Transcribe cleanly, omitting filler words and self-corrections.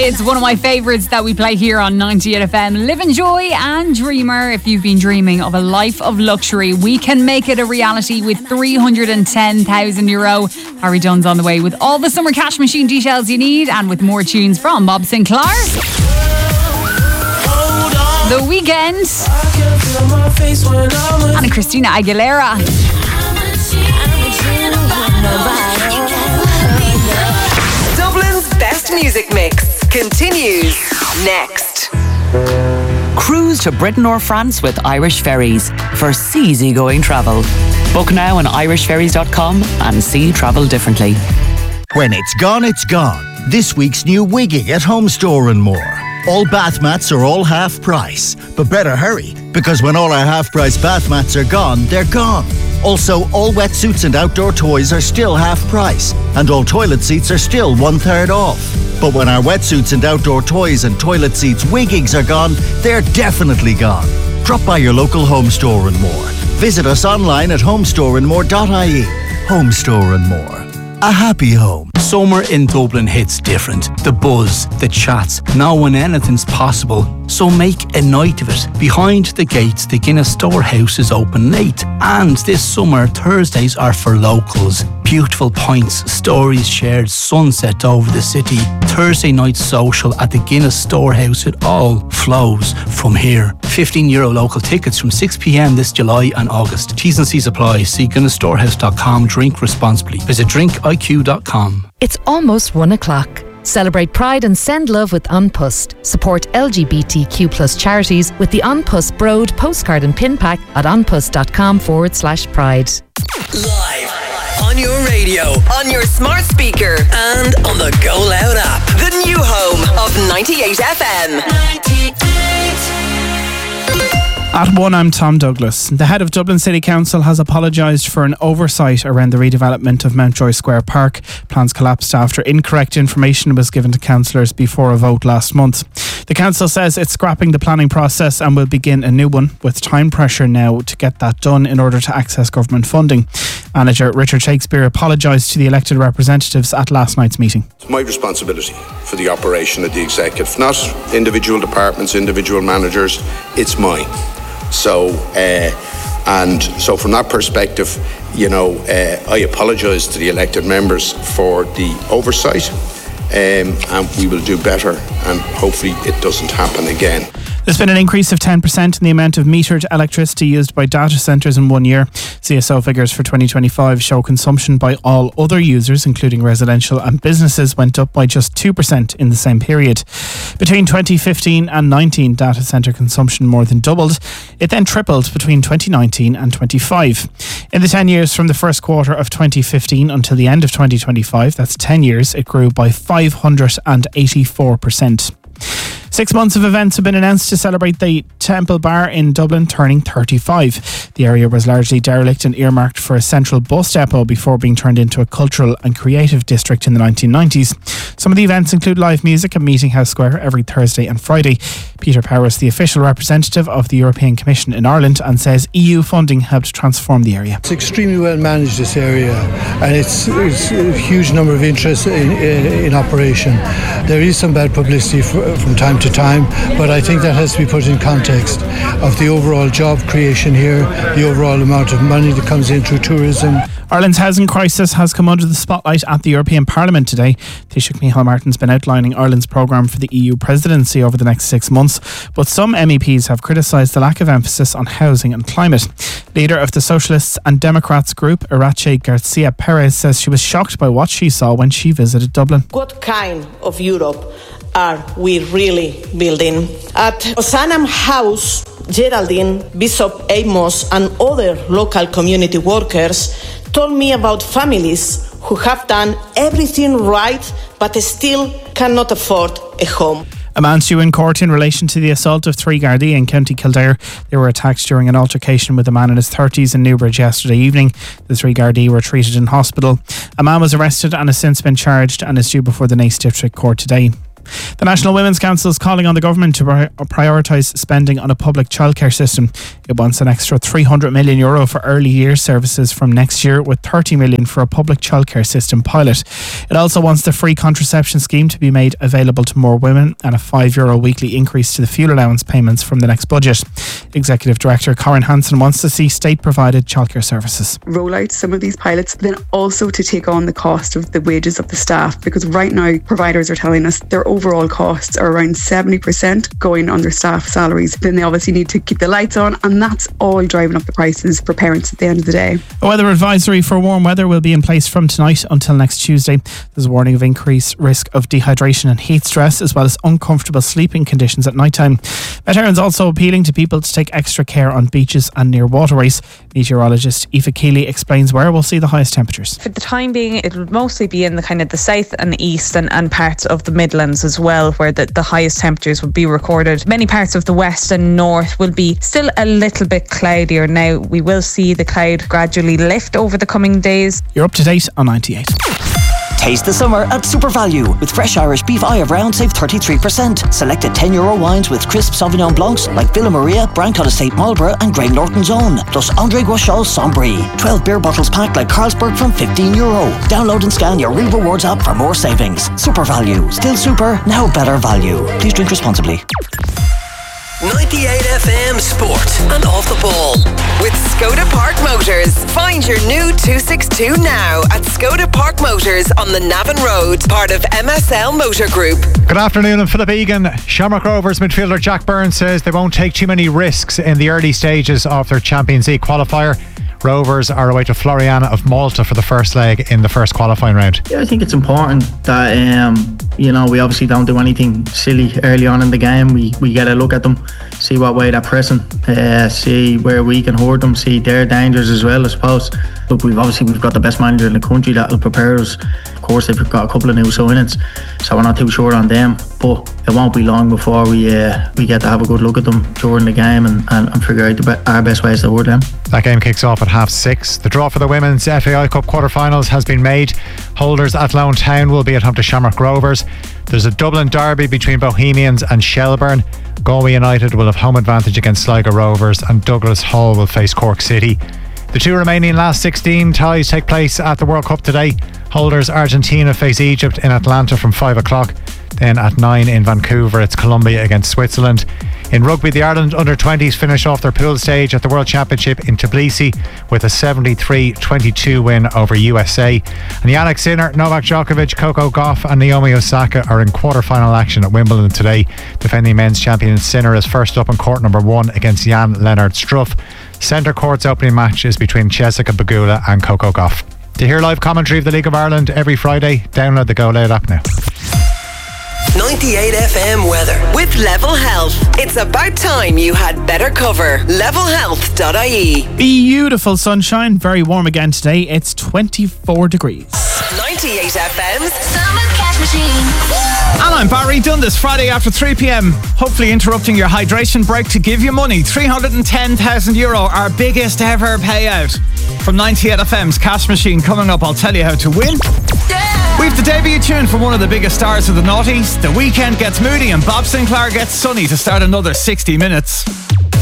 It's one of my favourites that we play here on 98 FM. Live Enjoy and Dreamer. If you've been dreaming of a life of luxury, we can make it a reality with €310,000. Harry Dunn's on the way with all the summer cash machine details you need and with more tunes from Bob Sinclair, The Weeknd, and Christina Aguilera. Dublin's best music mix continues next. Cruise to Britain or France with Irish Ferries for easy-going travel. Book now on irishferries.com and see travel differently. When it's gone, it's gone. This week's new Wigging at Home Store and More. All bath mats are all half price, but better hurry, because when all our half price bath mats are gone, they're gone. Also, all wetsuits and outdoor toys are still half price, and all toilet seats are still 1/3 off. But when our wetsuits and outdoor toys and toilet seats Wiggings are gone, they're definitely gone. Drop by your local Home Store and More. Visit us online at homestoreandmore.ie. Home Store and More. A happy home. Summer in Dublin hits different. The buzz, the chats, knowing anything's possible. So make a night of it. Behind the gates, the Guinness Storehouse is open late. And this summer, Thursdays are for locals. Beautiful pints, stories shared, sunset over the city. Thursday night social at the Guinness Storehouse. It all flows from here. €15 local tickets from 6 p.m. this July and August. T's and C's apply. See guinnessstorehouse.com. Drink responsibly. Visit drinkiq.com. It's almost 1 o'clock. Celebrate Pride and send love with An Post. Support LGBTQ+ charities with the An Post Broad postcard and pin pack at anpost.com/pride. Live on your radio, on your smart speaker, and on the Go Loud app. The new home of 98 FM. 98. At 1, I'm Tom Douglas. The head of Dublin City Council has apologised for an oversight around the redevelopment of Mountjoy Square Park. Plans collapsed after incorrect information was given to councillors before a vote last month. The council says it's scrapping the planning process and will begin a new one, with time pressure now to get that done in order to access government funding. Manager Richard Shakespeare apologised to the elected representatives at last night's meeting. It's my responsibility for the operation of the executive, not individual departments, individual managers, it's mine. So from that perspective, I apologise to the elected members for the oversight, and we will do better, and hopefully it doesn't happen again. There's been an increase of 10% in the amount of metered electricity used by data centres in 1 year. CSO figures for 2025 show consumption by all other users, including residential and businesses, went up by just 2% in the same period. Between 2015 and 19, data centre consumption more than doubled. It then tripled between 2019 and 25. In the 10 years from the first quarter of 2015 until the end of 2025, that's 10 years, it grew by 584%. 6 months of events have been announced to celebrate the Temple Bar in Dublin turning 35. The area was largely derelict and earmarked for a central bus depot before being turned into a cultural and creative district in the 1990s. Some of the events include live music at Meeting House Square every Thursday and Friday. Peter Powers, the official representative of the European Commission in Ireland, and says EU funding helped transform the area. It's extremely well managed, this area, and it's a huge number of interests in operation. There is some bad publicity from time to time, but I think that has to be put in context of the overall job creation here, the overall amount of money that comes in through tourism. Ireland's housing crisis has come under the spotlight at the European Parliament today. Taoiseach Micheál Martin's been outlining Ireland's programme for the EU presidency over the next 6 months, but some MEPs have criticised the lack of emphasis on housing and climate. Leader of the Socialists and Democrats group, Irache Garcia Perez, says she was shocked by what she saw when she visited Dublin. What kind of Europe are we really building? At Osanam House, Geraldine, Bishop Amos and other local community workers told me about families who have done everything right but still cannot afford a home. A man's due in court in relation to the assault of 3 Gardaí in County Kildare. They were attacked during an altercation with a man in his 30s in Newbridge yesterday evening. The 3 Gardaí were treated in hospital. A man was arrested and has since been charged and is due before the Naas District Court today. The National Women's Council is calling on the government to prioritise spending on a public childcare system. It wants an extra €300 million for early years services from next year, with $30 million for a public childcare system pilot. It also wants the free contraception scheme to be made available to more women and a €5 weekly increase to the fuel allowance payments from the next budget. Executive Director Corinne Hansen wants to see state-provided childcare services. Roll out some of these pilots, then also to take on the cost of the wages of the staff, because right now providers are telling us their overall costs are around 70% going on their staff salaries. Then they obviously need to keep the lights on, and that's all driving up the prices for parents at the end of the day. A weather advisory for warm weather will be in place from tonight until next Tuesday. There's a warning of increased risk of dehydration and heat stress, as well as uncomfortable sleeping conditions at night time. Met Éireann's also appealing to people to take extra care on beaches and near waterways. Meteorologist Aoife Keeley explains where we'll see the highest temperatures. For the time being, it'll mostly be in the kind of the south and east and parts of the Midlands as well, where the highest temperatures will be recorded. Many parts of the west and north will be still a little bit cloudier. Now, we will see the cloud gradually lift over the coming days. You're up to date on 98. Taste the summer at Super Value. With fresh Irish beef eye of round, save 33%. Selected €10 wines with crisp Sauvignon Blancs like Villa Maria, Brancott Estate Marlborough and Grey Norton's Own. Plus André Guachal Sombry. 12 beer bottles packed like Carlsberg from €15. Download and scan your Real Rewards app for more savings. Super Value. Still super, now better value. Please drink responsibly. 98 FM Sport and Off the Ball with Skoda Park Motors. Find your new 262 now at Skoda Park Motors on the Navan Road, part of MSL Motor Group. Good afternoon, I'm Philip Egan. Shamrock Rovers midfielder Jack Byrne says they won't take too many risks in the early stages of their Champions League qualifier. Rovers are away to Floriana of Malta for the first leg in the first qualifying round. Yeah, I think it's important that we obviously don't do anything silly early on in the game. We get a look at them, see what way they're pressing, see where we can hurt them, see their dangers as well, I suppose. Look, we've got the best manager in the country that will prepare us. Of course, they've got a couple of new signings, so we're not too sure on them, but it won't be long before we get to have a good look at them during the game and figure out our best ways to hurt them. That game kicks off at 6:30. The draw for the Women's FAI Cup quarter-finals has been made. Holders Athlone Town will be at home to Shamrock Rovers. There's a Dublin derby between Bohemians and Shelburne. Galway United will have home advantage against Sligo Rovers, and Douglas Hall will face Cork City. The two remaining last 16 ties take place at the World Cup today. Holders Argentina face Egypt in Atlanta from 5 o'clock. Then at 9 in Vancouver, it's Colombia against Switzerland. In rugby, the Ireland under-20s finish off their pool stage at the World Championship in Tbilisi with a 73-22 win over USA. And Yannick Sinner, Novak Djokovic, Coco Gauff and Naomi Osaka are in quarter-final action at Wimbledon today. Defending men's champion Sinner is first up in court number 1 against Jan-Lennard Struff. Centre court's opening match is between Jessica Pegula and Coco Gauff. To hear live commentary of the League of Ireland every Friday, download the Go Loud app now. 98 FM weather with Level Health. It's about time you had better cover. Levelhealth.ie. Beautiful sunshine, very warm again today. It's 24 degrees. 98 FM's Summer Cash Machine. And I'm Barry Dunn this Friday after 3 p.m. Hopefully interrupting your hydration break to give you money. €310,000, our biggest ever payout. From 98 FM's Cash Machine coming up, I'll tell you how to win. We've the debut tune from one of the biggest stars of the noughties. The Weekend gets moody and Bob Sinclair gets sunny to start another 60 minutes.